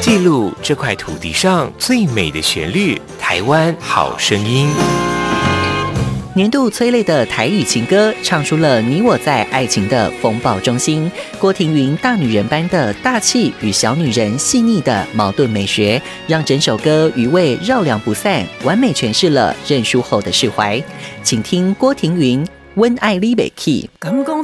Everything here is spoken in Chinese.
记录这块土地上最美的旋律，台湾好声音。 年度催泪的台语情歌，唱出了你我在爱情的风暴中心。郭婷云大女人般的大气与小女人细腻的矛盾美学，让整首歌余味绕梁不散，完美诠释了认输后的释怀。请听郭婷云《温爱你袂起》。 敢讲